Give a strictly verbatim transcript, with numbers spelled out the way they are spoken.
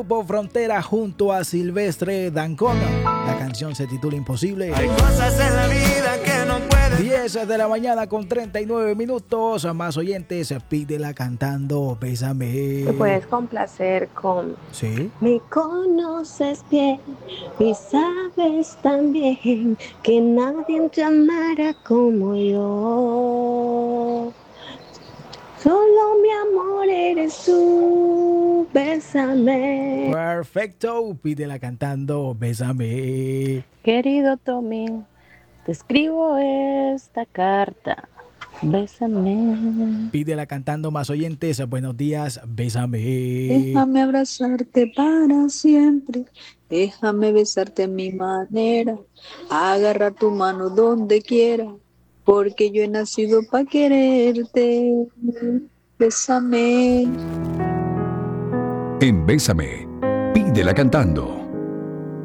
Grupo Frontera junto a Silvestre Dangond. La canción se titula Imposible. Hay cosas en la vida que no pueden. diez de la mañana con treinta y nueve minutos. Más oyentes, pídela cantando Bésame. Te puedes complacer con ¿Sí? Me conoces bien y sabes también que nadie te amará como yo. Solo mi amor eres tú, bésame. Perfecto, pídela cantando Bésame. Querido Tommy, te escribo esta carta, bésame. Pídela cantando más oyentes. Buenos días, Bésame. Déjame abrazarte para siempre, déjame besarte a mi manera, agarra tu mano donde quiera, porque yo he nacido para quererte. Bésame. En Bésame, pídela cantando.